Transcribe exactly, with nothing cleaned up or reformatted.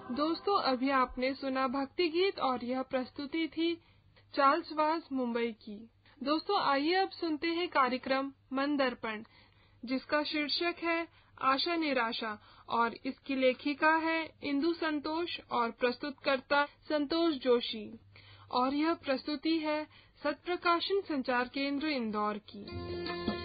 दोस्तों, अभी आपने सुना भक्ति गीत और यह प्रस्तुति थी चार्ल्स वाज मुंबई की। दोस्तों, आइए अब सुनते हैं कार्यक्रम मन दर्पण, जिसका शीर्षक है आशा निराशा और इसकी लेखिका है इंदु संतोष और प्रस्तुतकर्ता संतोष जोशी। और यह प्रस्तुति है सत्प्रकाशन संचार केंद्र इंदौर की।